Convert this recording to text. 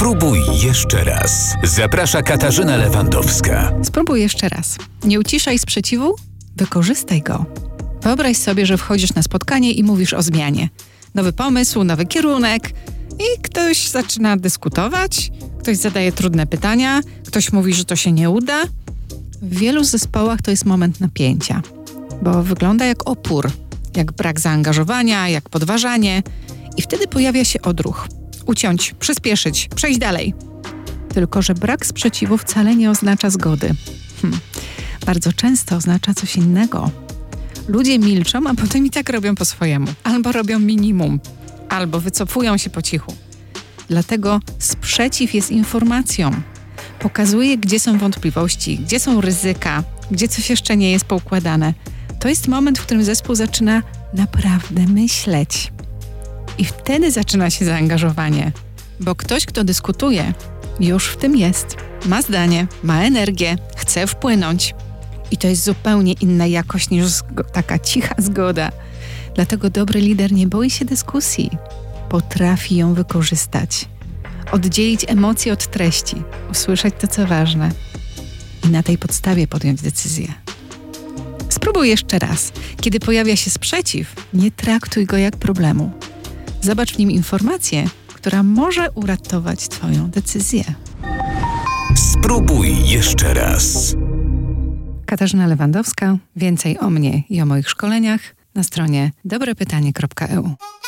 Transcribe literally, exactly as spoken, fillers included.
Spróbuj jeszcze raz. Zaprasza Katarzyna Lewandowska. Spróbuj jeszcze raz. Nie uciszaj sprzeciwu, wykorzystaj go. Wyobraź sobie, że wchodzisz na spotkanie i mówisz o zmianie. Nowy pomysł, nowy kierunek i ktoś zaczyna dyskutować, ktoś zadaje trudne pytania, ktoś mówi, że to się nie uda. W wielu zespołach to jest moment napięcia, bo wygląda jak opór, jak brak zaangażowania, jak podważanie i wtedy pojawia się odruch. Uciąć, przyspieszyć, przejść dalej. Tylko że brak sprzeciwu wcale nie oznacza zgody. Hm. Bardzo często oznacza coś innego. Ludzie milczą, a potem i tak robią po swojemu. Albo robią minimum, albo wycofują się po cichu. Dlatego sprzeciw jest informacją. Pokazuje, gdzie są wątpliwości, gdzie są ryzyka, gdzie coś jeszcze nie jest poukładane. To jest moment, w którym zespół zaczyna naprawdę myśleć. I wtedy zaczyna się zaangażowanie. Bo ktoś, kto dyskutuje, już w tym jest. Ma zdanie, ma energię, chce wpłynąć. I to jest zupełnie inna jakość niż zgo- taka cicha zgoda. Dlatego dobry lider nie boi się dyskusji. Potrafi ją wykorzystać. Oddzielić emocje od treści. Usłyszeć to, co ważne. I na tej podstawie podjąć decyzję. Spróbuj jeszcze raz. Kiedy pojawia się sprzeciw, nie traktuj go jak problemu. Zobacz w nim informację, która może uratować twoją decyzję. Spróbuj jeszcze raz. Katarzyna Lewandowska. Więcej o mnie i o moich szkoleniach na stronie dobre pytanie kropka e u.